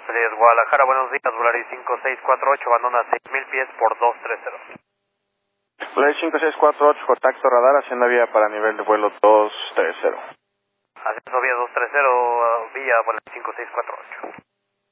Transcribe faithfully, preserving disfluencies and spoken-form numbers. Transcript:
Feliz Guadalajara, buenos días, Volaris cinco seis cuatro ocho, abandona seis mil pies por dos tres cero. Volaris cinco seis cuatro ocho, contacto radar, haciendo vía para nivel de vuelo dos tres cero. Haciendo vía dos tres cero, vía Volaris cinco seis cuatro ocho.